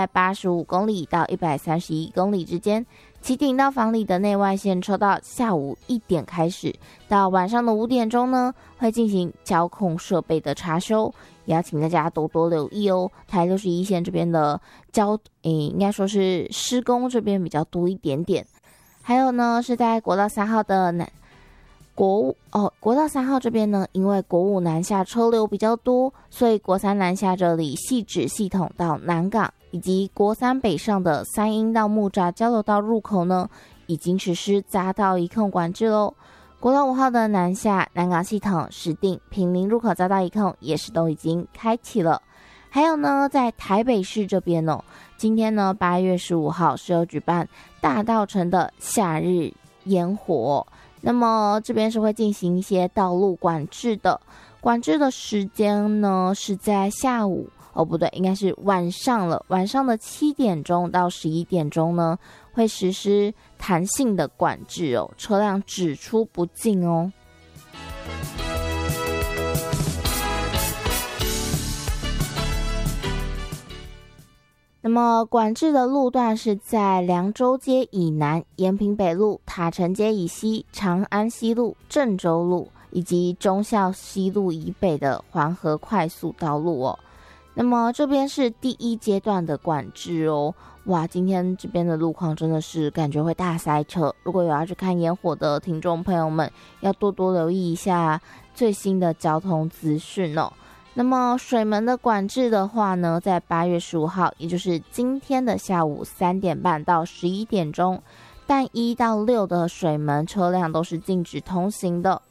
在85公里到131公里之间。旗顶到房里的内外线车道，下午1点开始到晚上的5点钟呢，会进行交控设备的查修，也要请大家多多留意哦。台61线这边的应该说是施工这边比较多一点点。还有呢，是在国道3号的国道3号这边呢，因为国5南下车流比较多，所以国3南下这里汐止系统到南港，以及国3北上的三鶯到木栅交流道入口呢，已经实施匝道一控管制咯。国道5号的南下南港系统、石碇、坪林入口匝道一控也是都已经开启了。还有呢，在台北市这边哦，今天呢8月15号是有举办大稻埕的夏日烟火，那么这边是会进行一些道路管制的，管制的时间呢是在下午不对，应该是晚上了，晚上的7点钟到11点钟呢会实施弹性的管制哦，车辆只出不进哦。那么管制的路段是在凉州街以南、延平北路、塔城街以西、长安西路、郑州路以及忠孝西路以北的环河快速道路哦。那么这边是第1阶段的管制哦。哇，今天这边的路况真的是感觉会大塞车，如果有要去看烟火的听众朋友们，要多多留意一下最新的交通资讯哦。那么水门的管制的话呢，在8月15号，也就是今天的下午3点半到11点钟，但1到6的水门车辆都是禁止通行的。